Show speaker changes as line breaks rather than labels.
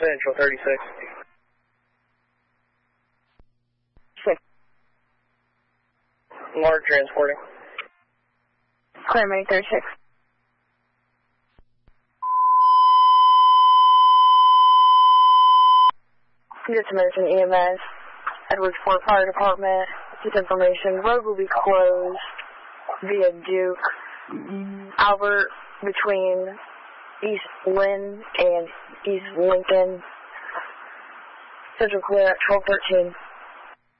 Central 36.
6.
Large transporting.
Clear, Mini 36. Good Samaritan EMS, Edwardsport Fire Department. This information, road will be closed via Duke, Albert, between East Lynn and East Lincoln. Central clear at 1213.